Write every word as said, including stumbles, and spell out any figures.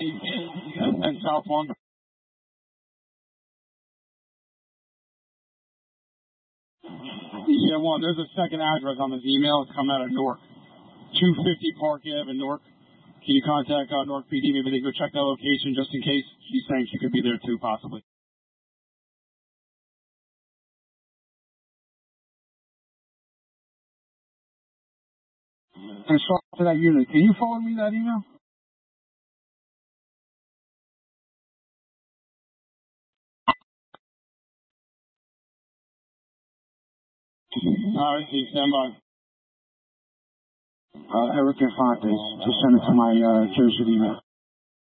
and South one. Yeah, one. There's a second address on this email. It's come out of Newark. two fifty Park Avenue in Newark. Can you contact uh, Newark P D? Maybe they go check that location just in case. She's saying she could be there too, possibly. And so to that unit, can you forward me that email? All right, see, stand by. Uh, Eric Infantes. Just send it to my uh, Jersey email.